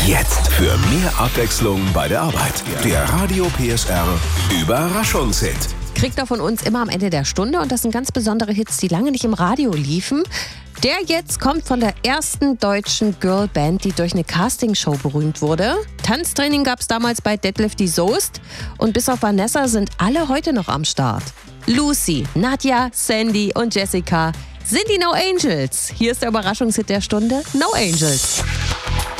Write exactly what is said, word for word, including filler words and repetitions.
Jetzt für mehr Abwechslung bei der Arbeit. Der Radio P S R Überraschungshit. Kriegt er von uns immer am Ende der Stunde und das sind ganz besondere Hits, die lange nicht im Radio liefen. Der jetzt kommt von der ersten deutschen Girlband, die durch eine Castingshow berühmt wurde. Tanztraining gab es damals bei Detlef die Soest und bis auf Vanessa sind alle heute noch am Start. Lucy, Nadja, Sandy und Jessica sind die No Angels. Hier ist der Überraschungshit der Stunde, No Angels.